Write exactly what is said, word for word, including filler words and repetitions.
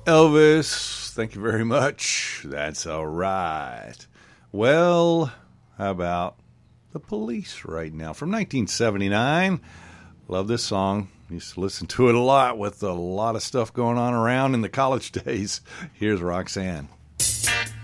Elvis, thank you very much. That's all right. Well, how about the Police right now from nineteen seventy-nine? Love this song. Used to listen to it a lot with a lot of stuff going on around in the college days. Here's Roxanne.